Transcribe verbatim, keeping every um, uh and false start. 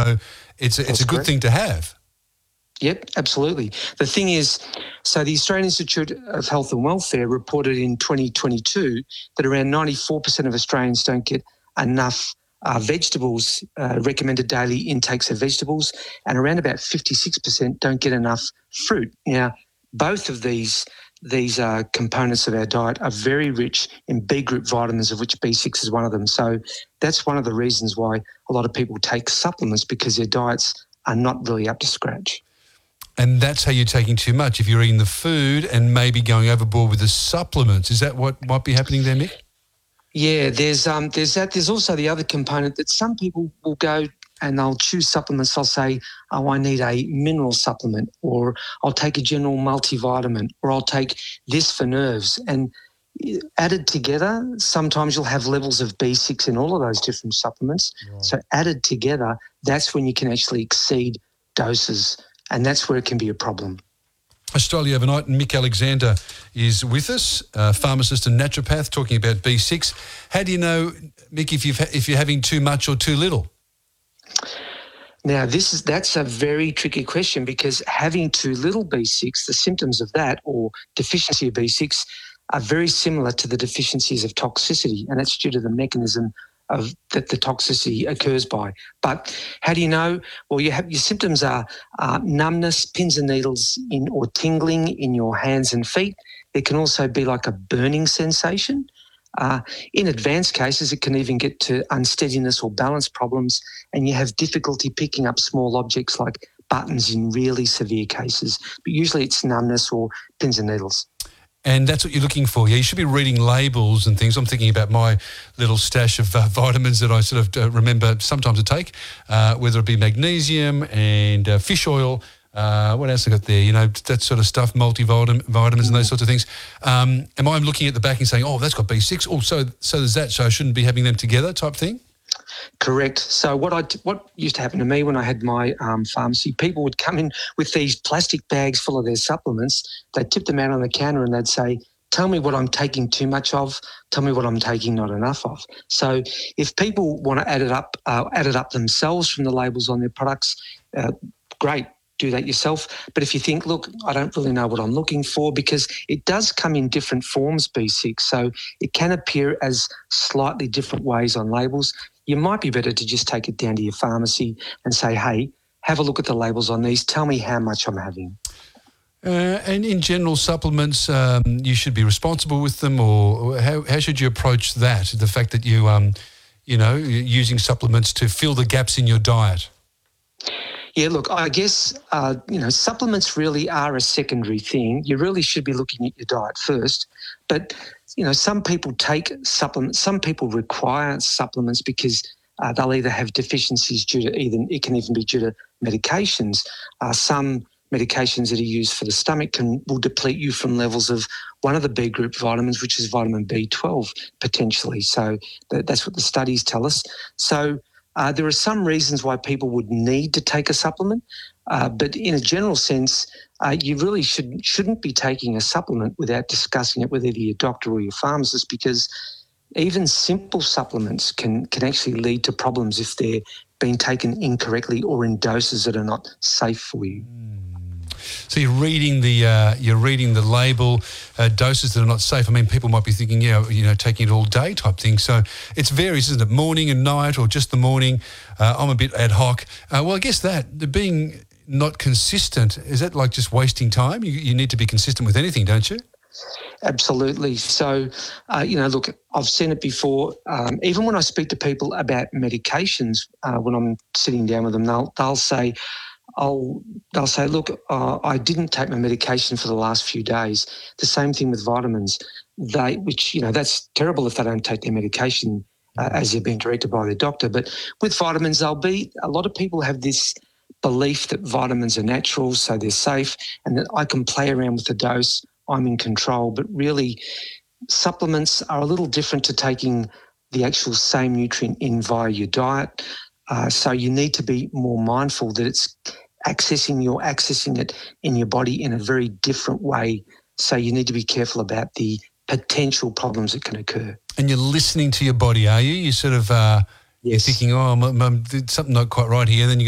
So it's a, it's That's a good correct. thing to have. Yep, absolutely. The thing is, so the Australian Institute of Health and Welfare reported in twenty twenty-two that around ninety-four percent of Australians don't get enough uh, vegetables, uh, recommended daily intakes of vegetables, and around about fifty-six percent don't get enough fruit. Now, both of these these uh, components of our diet are very rich in B group vitamins, of which B six is one of them. So that's one of the reasons why a lot of people take supplements, because their diets are not really up to scratch. And that's how you're taking too much. If you're eating the food and maybe going overboard with the supplements, is that what might be happening there, Mick? Yeah, there's um, there's that. There's also the other component that some people will go and they'll choose supplements. They'll say, oh, I need a mineral supplement, or I'll take a general multivitamin, or I'll take this for nerves. And added together, sometimes you'll have levels of B six in all of those different supplements. Right. So added together, that's when you can actually exceed doses. And that's where it can be a problem. Australia Overnight, and Mick Alexander is with us, a pharmacist and naturopath, talking about B six. How do you know, Mick, if, you've, if you're having too much or too little? Now, this is that's a very tricky question, because having too little B six, the symptoms of that, or deficiency of B six, are very similar to the deficiencies of toxicity, and that's due to the mechanism of that the toxicity occurs by. But how do you know? Well, you have your symptoms are uh, numbness, pins and needles in or tingling in your hands and feet. There can also be like a burning sensation. Uh, in advanced cases, it can even get to unsteadiness or balance problems, and you have difficulty picking up small objects like buttons in really severe cases. But usually it's numbness or pins and needles. And that's what you're looking for. Yeah, you should be reading labels and things. I'm thinking about my little stash of uh, vitamins that I sort of uh, remember sometimes to take, uh, whether it be magnesium and uh, fish oil. Uh, what else I got there? You know, that sort of stuff, multivitamins vitamins and those sorts of things. Um, am I looking at the back and saying, oh, that's got B six? Oh, so, so there's that, so I shouldn't be having them together type thing? Correct. So what I what used to happen to me when I had my um, pharmacy, people would come in with these plastic bags full of their supplements. They'd tip them out on the counter and they'd say, tell me what I'm taking too much of, tell me what I'm taking not enough of. So if people want to add it up, uh, add it up themselves from the labels on their products, uh, great. Do that yourself. But if you think, look, I don't really know what I'm looking for, because it does come in different forms, B six, so it can appear as slightly different ways on labels. You might be better to just take it down to your pharmacy and say, hey, have a look at the labels on these. Tell me how much I'm having. Uh, and in general, supplements, um, you should be responsible with them, or how, how should you approach that, the fact that you, um, you know, you're using supplements to fill the gaps in your diet? Yeah, look, I guess, uh, you know, supplements really are a secondary thing. You really should be looking at your diet first. But, you know, some people take supplements, some people require supplements because uh, they'll either have deficiencies due to, even it can even be due to medications. Uh, some medications that are used for the stomach can will deplete you from levels of one of the B group vitamins, which is vitamin B twelve, potentially. So that, that's what the studies tell us. So Uh, there are some reasons why people would need to take a supplement, uh, but in a general sense, uh, you really should, shouldn't be taking a supplement without discussing it with either your doctor or your pharmacist, because even simple supplements can, can actually lead to problems if they're being taken incorrectly or in doses that are not safe for you. So you're reading the uh, you're reading the label, uh, doses that are not safe. I mean, people might be thinking, yeah, you know, taking it all day type thing. So it varies, isn't it? Morning and night, or just the morning. Uh, I'm a bit ad hoc. Uh, well, I guess that the being not consistent, is that like just wasting time? You, you need to be consistent with anything, don't you? Absolutely. So, uh, you know, look, I've seen it before. Um, even when I speak to people about medications, uh, when I'm sitting down with them, they'll they'll say. I'll, they'll say, look, uh, I didn't take my medication for the last few days. The same thing with vitamins. They, which, you know, that's terrible if they don't take their medication uh, as they're being directed by their doctor. But with vitamins, they'll be, a lot of people have this belief that vitamins are natural, so they're safe, and that I can play around with the dose, I'm in control. But really, supplements are a little different to taking the actual same nutrient in via your diet. Uh, so you need to be more mindful that it's accessing you're accessing it in your body in a very different way. So you need to be careful about the potential problems that can occur. And you're listening to your body, are you? You sort of uh, yes. You're thinking, oh, I'm, I'm, I'm, something not quite right here. Then you